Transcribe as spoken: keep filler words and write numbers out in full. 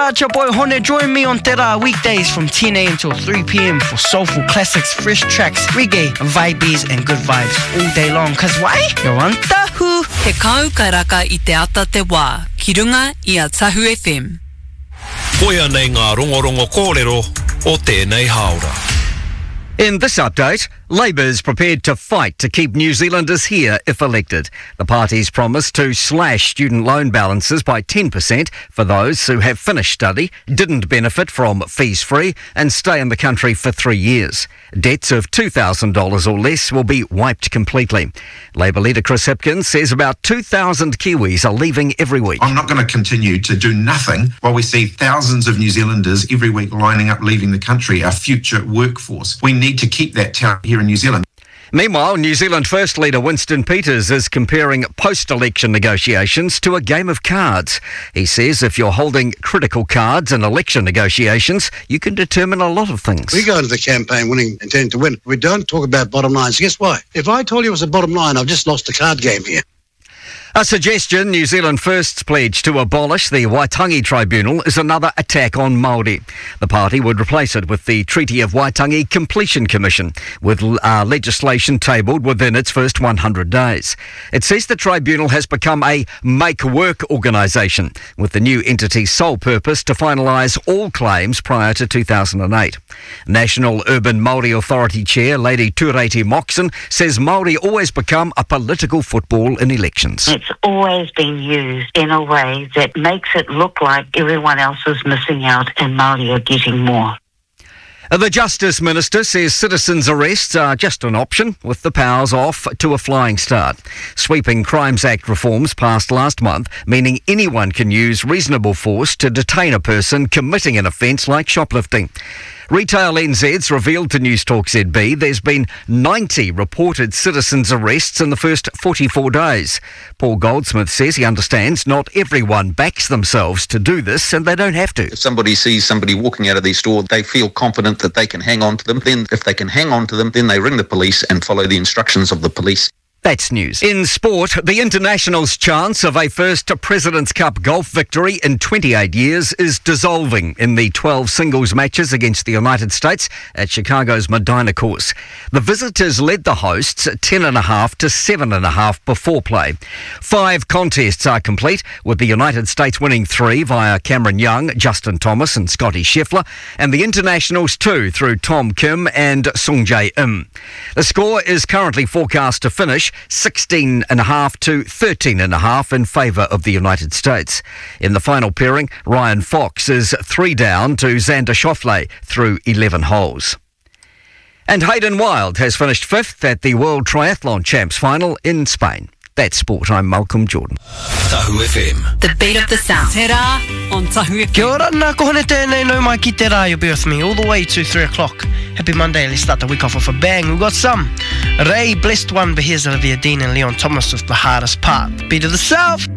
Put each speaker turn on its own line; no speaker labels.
Kia, it's your boy Hone. Join me on Te Rā weekdays from ten a.m. till three p.m. for soulful classics, fresh tracks, reggae, vibes and good vibes all day long. Cause why? You're on Tahu.
He kau ka raka I te ata te wā, ki runga I a Tahu F M.
Koia nei ngā rongorongo kōrero o tēnei haora.
In this update, Labour is prepared to fight to keep New Zealanders here if elected. The party's promised to slash student loan balances by ten percent for those who have finished study, didn't benefit from fees-free and stay in the country for three years. Debts of two thousand dollars or less will be wiped completely. Labour leader Chris Hipkins says about two thousand Kiwis are leaving every week.
I'm not going to continue to do nothing while we see thousands of New Zealanders every week lining up leaving the country, our future workforce. We need to keep that talent here in New Zealand.
Meanwhile, New Zealand First Leader Winston Peters is comparing post-election negotiations to a game of cards. He says if you're holding critical cards in election negotiations, you can determine a lot of things.
We go into the campaign winning, intending to win. We don't talk about bottom lines. Guess why? If I told you it was a bottom line, I've just lost a card game here.
A suggestion New Zealand First's pledge to abolish the Waitangi Tribunal is another attack on Māori. The party would replace it with the Treaty of Waitangi Completion Commission, with uh, legislation tabled within its first one hundred days. It says the tribunal has become a make-work organisation, with the new entity's sole purpose to finalise all claims prior to two thousand eight. National Urban Māori Authority Chair Lady Tureti Moxon says Māori always become a political football in elections.
It's always been used in a way that makes it look like everyone else is missing out and Māori are getting more.
The Justice Minister says citizens' arrests are just an option, with the powers off to a flying start. Sweeping Crimes Act reforms passed last month, meaning anyone can use reasonable force to detain a person committing an offence like shoplifting. Retail N Z's revealed to News Talk Z B there's been ninety reported citizens' arrests in the first forty-four days. Paul Goldsmith says he understands not everyone backs themselves to do this and they don't have to.
If somebody sees somebody walking out of their store, they feel confident that they can hang on to them. Then if they can hang on to them, then they ring the police and follow the instructions of the police.
That's news. In sport, the International's chance of a first President's Cup golf victory in twenty-eight years is dissolving in the twelve singles matches against the United States at Chicago's Medina course. The visitors led the hosts ten and a half to seven and a half before play. Five contests are complete, with the United States winning three via Cameron Young, Justin Thomas and Scotty Scheffler, and the Internationals two through Tom Kim and Sung Jae Im. The score is currently forecast to finish sixteen and a half to thirteen and a half in favour of the United States. In the final pairing, Ryan Fox is three down to Xander Schauffele through eleven holes. And Hayden Wilde has finished fifth at the World Triathlon Champs final in Spain. That's sport. I'm Malcolm Jordan.
Tahu F M.
The beat of the sound. Te rā on Tahu F M.
Kia ora, nā kohone tēnei nau mai ki te rā. You'll be with me all the way to three o'clock. Happy Monday. Let's start the week off with a bang. We've got some Ray, Blessed One, but here's Olivia Dean and Leon Thomas with The Hardest Part. Beat of the South.